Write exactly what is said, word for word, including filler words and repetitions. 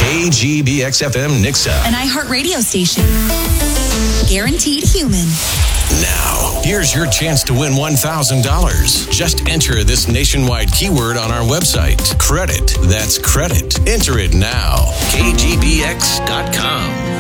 K G B X F M Nixa. An iHeartRadio station. Guaranteed human. Now, here's your chance to win one thousand dollars. Just enter this nationwide keyword on our website. Credit. That's credit. Enter it now. K G B X dot com.